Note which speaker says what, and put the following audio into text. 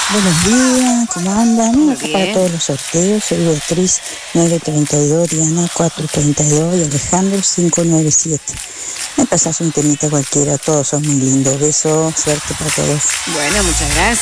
Speaker 1: Buenos días, ¿cómo andan?
Speaker 2: Muy
Speaker 1: Acá para
Speaker 2: bien.
Speaker 1: todos los sorteos, soy Beatriz 932, Diana 432 y Alejandro 597. Me pasas un temita cualquiera, todos son muy lindos. Besos, suerte para todos.
Speaker 2: Bueno, muchas gracias.